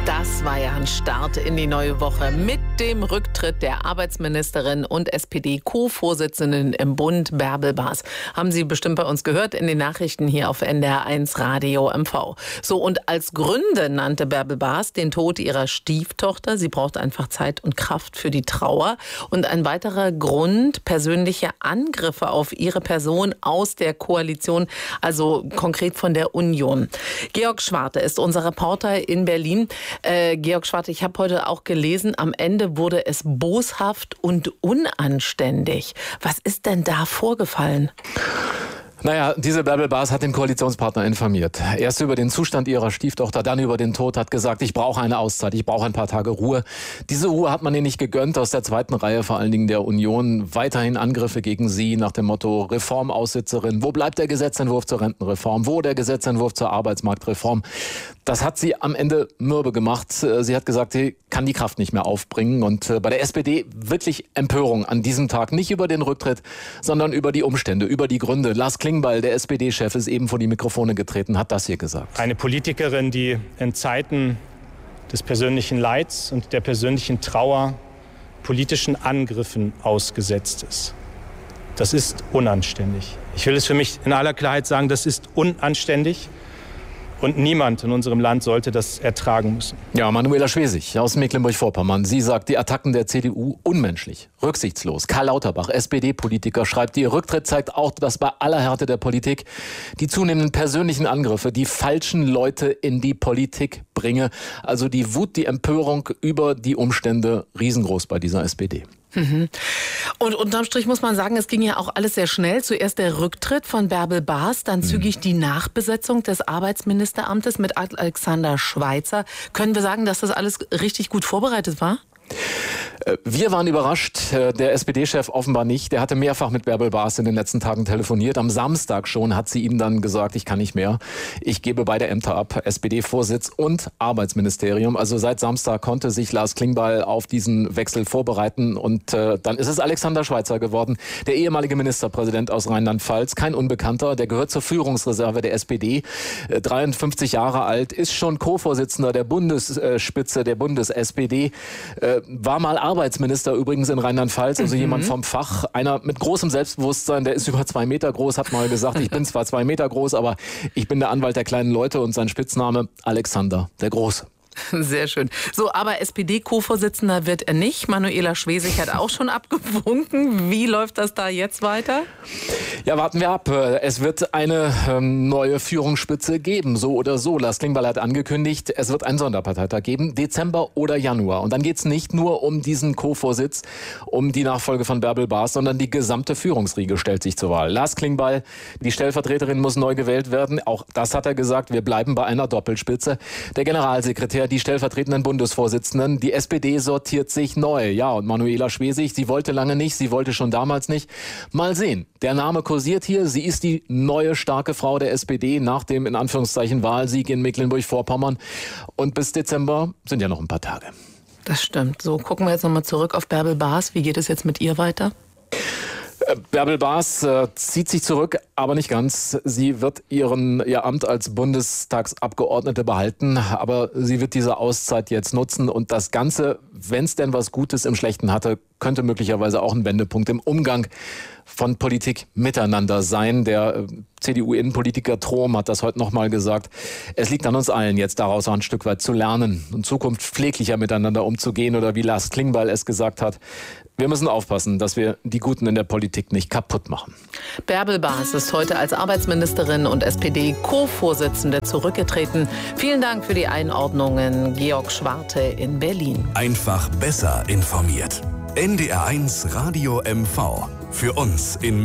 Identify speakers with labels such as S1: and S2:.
S1: Das war ja ein Start in die neue Woche mit dem Rücktritt der Arbeitsministerin und SPD-Co-Vorsitzenden im Bund, Bärbel Baas. Haben Sie bestimmt bei uns gehört in den Nachrichten hier auf NDR1 Radio MV. So, und als Gründe nannte Bärbel Baas den Tod ihrer Stieftochter. Sie braucht einfach Zeit und Kraft für die Trauer. Und ein weiterer Grund, persönliche Angriffe auf ihre Person aus der Koalition, also konkret von der Union. Georg Schwarte ist unser Reporter in Berlin. Georg Schwarte, ich habe heute auch gelesen, am Ende wurde es boshaft und unanständig. Was ist denn da vorgefallen?
S2: Naja, diese Bärbel Baas hat den Koalitionspartner informiert. Erst über den Zustand ihrer Stieftochter, dann über den Tod, hat gesagt, ich brauche eine Auszeit, ich brauche ein paar Tage Ruhe. Diese Ruhe hat man ihr nicht gegönnt, aus der zweiten Reihe, vor allen Dingen der Union. Weiterhin Angriffe gegen sie nach dem Motto Reformaussitzerin. Wo bleibt der Gesetzentwurf zur Rentenreform? Wo der Gesetzentwurf zur Arbeitsmarktreform? Das hat sie am Ende mürbe gemacht. Sie hat gesagt, sie kann die Kraft nicht mehr aufbringen. Und bei der SPD wirklich Empörung an diesem Tag. Nicht über den Rücktritt, sondern über die Umstände, über die Gründe. Lars Klingbeil, der SPD-Chef, ist eben vor die Mikrofone getreten, hat das hier gesagt.
S3: Eine Politikerin, die in Zeiten des persönlichen Leids und der persönlichen Trauer politischen Angriffen ausgesetzt ist. Das ist unanständig. Ich will es für mich in aller Klarheit sagen, das ist unanständig. Und niemand in unserem Land sollte das ertragen müssen.
S2: Ja, Manuela Schwesig aus Mecklenburg-Vorpommern. Sie sagt, die Attacken der CDU unmenschlich, rücksichtslos. Karl Lauterbach, SPD-Politiker, schreibt, ihr Rücktritt zeigt auch, dass bei aller Härte der Politik die zunehmenden persönlichen Angriffe die falschen Leute in die Politik bringe. Also die Wut, die Empörung über die Umstände riesengroß bei dieser SPD.
S1: Und unterm Strich muss man sagen, es ging ja auch alles sehr schnell. Zuerst der Rücktritt von Bärbel Baas, dann zügig die Nachbesetzung des Arbeitsministeramtes mit Alexander Schweitzer. Können wir sagen, dass das alles richtig gut vorbereitet war?
S2: Wir waren überrascht, der SPD-Chef offenbar nicht. Der hatte mehrfach mit Bärbel Baas in den letzten Tagen telefoniert. Am Samstag schon hat sie ihm dann gesagt, ich kann nicht mehr. Ich gebe beide Ämter ab, SPD-Vorsitz und Arbeitsministerium. Also seit Samstag konnte sich Lars Klingbeil auf diesen Wechsel vorbereiten. Und dann ist es Alexander Schweitzer geworden, der ehemalige Ministerpräsident aus Rheinland-Pfalz. Kein Unbekannter, der gehört zur Führungsreserve der SPD. 53 Jahre alt, ist schon Co-Vorsitzender der Bundesspitze der Bundes-SPD. War mal Arbeitsminister übrigens in Rheinland-Pfalz, also jemand vom Fach, einer mit großem Selbstbewusstsein, der ist über 2 Meter groß, hat mal gesagt, ich bin zwar 2 Meter groß, aber ich bin der Anwalt der kleinen Leute und sein Spitzname Alexander der Große.
S1: Sehr schön. So, aber SPD-Co-Vorsitzender wird er nicht. Manuela Schwesig hat auch schon abgewunken. Wie läuft das da jetzt weiter?
S2: Ja, warten wir ab. Es wird eine neue Führungsspitze geben, so oder so. Lars Klingbeil hat angekündigt, es wird einen Sonderparteitag geben, Dezember oder Januar. Und dann geht es nicht nur um diesen Co-Vorsitz, um die Nachfolge von Bärbel Baas, sondern die gesamte Führungsriege stellt sich zur Wahl. Lars Klingbeil, die Stellvertreterin muss neu gewählt werden. Auch das hat er gesagt, wir bleiben bei einer Doppelspitze. Der Generalsekretär, die stellvertretenden Bundesvorsitzenden. Die SPD sortiert sich neu. Ja, und Manuela Schwesig, sie wollte lange nicht, sie wollte schon damals nicht. Mal sehen. Der Name kursiert hier. Sie ist die neue starke Frau der SPD nach dem, in Anführungszeichen, Wahlsieg in Mecklenburg-Vorpommern. Und bis Dezember sind ja noch ein paar Tage.
S1: Das stimmt. So, gucken wir jetzt nochmal zurück auf Bärbel Baas. Wie geht es jetzt mit ihr weiter?
S2: Bärbel Baas zieht sich zurück, aber nicht ganz. Sie wird ihr Amt als Bundestagsabgeordnete behalten, aber sie wird diese Auszeit jetzt nutzen und das Ganze, wenn es denn was Gutes im Schlechten hatte, könnte möglicherweise auch ein Wendepunkt im Umgang von Politik miteinander sein. Der CDU-Innenpolitiker Trom hat das heute nochmal gesagt. Es liegt an uns allen jetzt daraus auch ein Stück weit zu lernen, in Zukunft pfleglicher miteinander umzugehen oder wie Lars Klingbeil es gesagt hat. Wir müssen aufpassen, dass wir die Guten in der Politik nicht kaputt machen.
S1: Bärbel Baas ist heute als Arbeitsministerin und SPD-Co-Vorsitzende zurückgetreten. Vielen Dank für die Einordnungen, Georg Schwarte in Berlin.
S4: Einfach besser informiert. NDR1 Radio MV. Für uns in